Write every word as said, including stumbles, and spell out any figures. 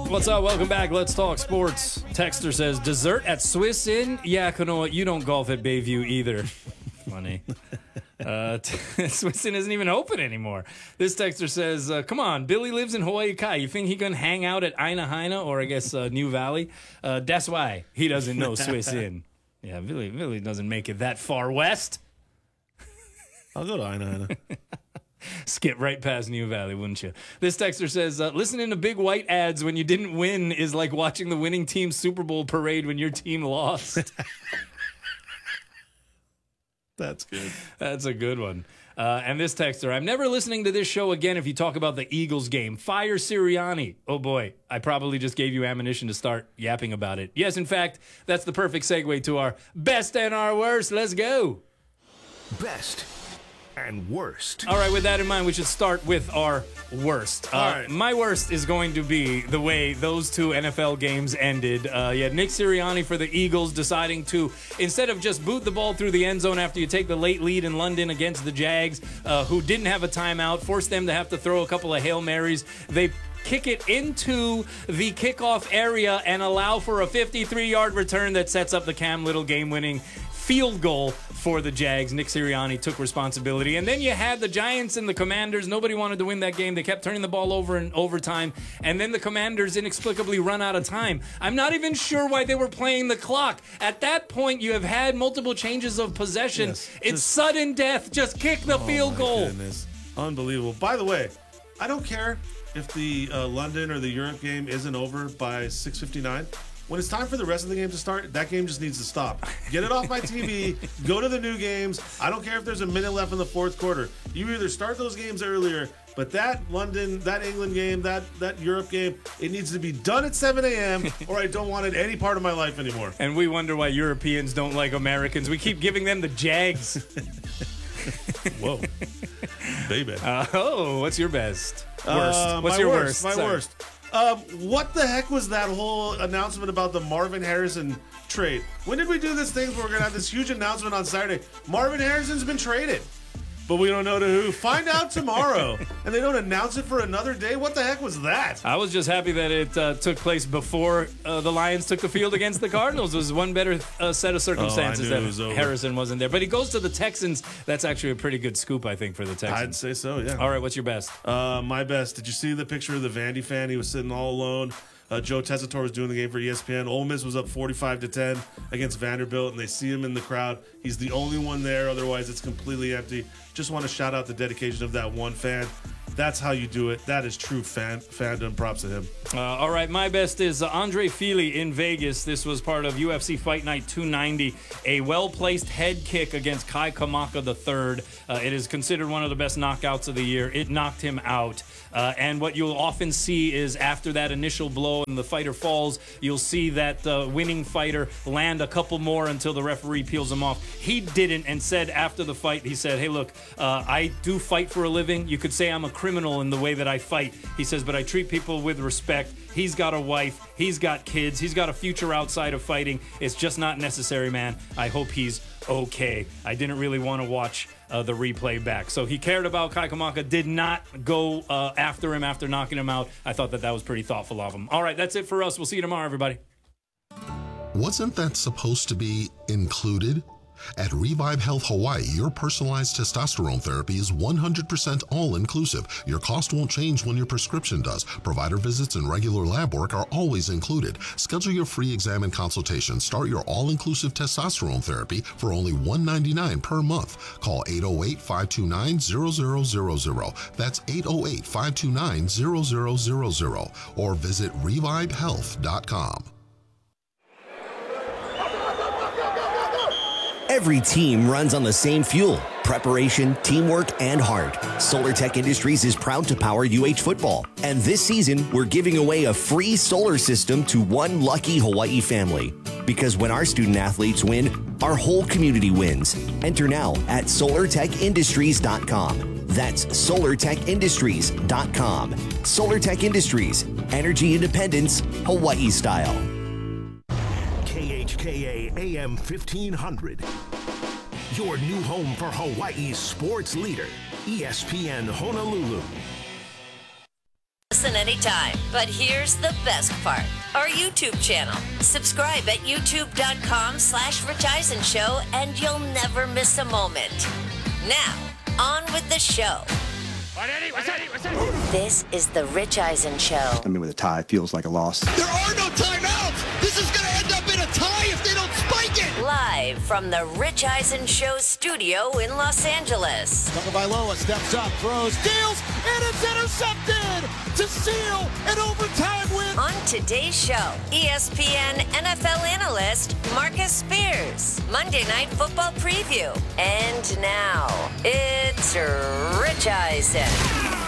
What's up? Welcome back. Let's talk sports. Texter says, dessert at Swiss Inn? Yeah, Kanoa, you don't golf at Bayview either. Funny. Uh, Swiss Inn isn't even open anymore. This texter says, uh, come on, Billy lives in Hawaii Kai. You think he can hang out at Aina Haina or I guess uh, New Valley? Uh, that's why he doesn't know Swiss Inn. Yeah, Billy, Billy doesn't make it that far west. I'll go to Aina Haina. Skip right past New Valley, wouldn't you? This texter says, uh, listening to big white ads when you didn't win is like watching the winning team's Super Bowl parade when your team lost. That's good. That's a good one. Uh, and this texter, I'm never listening to this show again if you talk about the Eagles game. Fire Sirianni. Oh, boy. I probably just gave you ammunition to start yapping about it. Yes, in fact, that's the perfect segue to our best and our worst. Let's go. Best and worst. All right, with that in mind, we should start with our worst. Uh, All right. My worst is going to be the way those two N F L games ended. Uh, you had Nick Sirianni for the Eagles deciding to, instead of just boot the ball through the end zone after you take the late lead in London against the Jags, uh, who didn't have a timeout, force them to have to throw a couple of Hail Marys. They kick it into the kickoff area and allow for a fifty-three-yard return that sets up the Cam Little game-winning field goal for the Jags. Nick Sirianni took responsibility. And then you had the Giants and the Commanders. Nobody wanted to win that game. They kept turning the ball over in overtime. And then the Commanders inexplicably run out of time. I'm not even sure why they were playing the clock. At that point, you have had multiple changes of possession. Yes, it's just- sudden death. Just kick the Oh, field my goal. Goodness. Unbelievable. By the way, I don't care if the uh, London or the Europe game isn't over by six fifty-nine. When it's time for the rest of the game to start, that game just needs to stop. Get it off my T V. Go to the new games. I don't care if there's a minute left in the fourth quarter. You either start those games earlier, but that London, that England game, that, that Europe game, it needs to be done at seven a.m. or I don't want it any part of my life anymore. And we wonder why Europeans don't like Americans. We keep giving them the Jags. Whoa. Baby. Uh, oh, what's your best? Worst. Uh, what's my your worst? worst? My Sorry. worst. Um, what the heck was that whole announcement about the Marvin Harrison trade? When did we do this thing where we're going to have this huge announcement on Saturday? Marvin Harrison's been traded. But we don't know to who. Find out tomorrow. And they don't announce it for another day? What the heck was that? I was just happy that it uh, took place before uh, the Lions took the field against the Cardinals. It was one better uh, set of circumstances Oh, I knew that it was over. Harrison wasn't there. But he goes to the Texans. That's actually a pretty good scoop, I think, for the I'd Texans. say so, yeah. All right, what's your best? Uh, my best. Did you see the picture of the Vandy fan? He was sitting all alone. Uh, Joe Tessitore was doing the game for E S P N. Ole Miss was up forty-five to ten against Vanderbilt, and they see him in the crowd. He's the only one there. Otherwise, it's completely empty. Just want to shout out the dedication of that one fan. That's how you do it. That is true fan fandom. Props to him. Uh, all right, my best is uh, Andre Fili in Vegas. This was part of U F C Fight Night two ninety. A well-placed head kick against Kai Kamaka the third. Uh, it is considered one of the best knockouts of the year. It knocked him out. Uh, and what you'll often see is after that initial blow and the fighter falls, you'll see that uh, winning fighter land a couple more until the referee peels him off. He didn't, and said after the fight, he said, hey, look, uh, I do fight for a living. You could say I'm a criminal in the way that I fight. He says, but I treat people with respect. He's got a wife. He's got kids. He's got a future outside of fighting. It's just not necessary, man. I hope he's okay. I didn't really want to watch uh, the replay back. So he cared about Kai Kamaka, did not go uh, after him after knocking him out. I thought that that was pretty thoughtful of him. All right, that's it for us. We'll see you tomorrow, everybody. Wasn't that supposed to be included? At Revive Health Hawaii, your personalized testosterone therapy is one hundred percent all-inclusive. Your cost won't change when your prescription does. Provider visits and regular lab work are always included. Schedule your free exam and consultation. Start your all-inclusive testosterone therapy for only one hundred ninety-nine dollars per month. Call eight oh eight, five two nine, zero zero zero zero. That's eight oh eight, five two nine, zero zero zero zero. Or visit revive health dot com. Every team runs on the same fuel, preparation, teamwork, and heart. SolarTech Industries is proud to power U H football. And this season, we're giving away a free solar system to one lucky Hawaii family. Because when our student athletes win, our whole community wins. Enter now at solar tech industries dot com. That's solar tech industries dot com. SolarTech Industries, energy independence, Hawaii style. K H K A A M fifteen hundred. Your new home for Hawaii's sports leader, E S P N Honolulu. Listen anytime. But here's the best part. Our YouTube channel. Subscribe at youtube.com slash Rich Eisen Show and you'll never miss a moment. Now, on with the show. This is the Rich Eisen Show. I mean, with a tie, it feels like a loss. There are no timeouts. This is going to end up in a tie if they don't spike it. Live from the Rich Eisen Show studio in Los Angeles. Tagovailoa steps up, throws, deals, and it's intercepted to seal an overtime win. On today's show, E S P N N F L analyst Marcus Spears. Monday Night Football preview. And now, it's Rich Eisen.